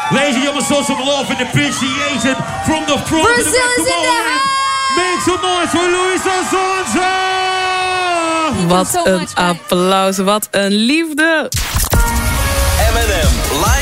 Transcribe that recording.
Ladies and gentlemen, show some love and appreciation from the front to the back. Come on. Make some noise for Luisa Sonza! Wat een applaus, wat een liefde. M&M live.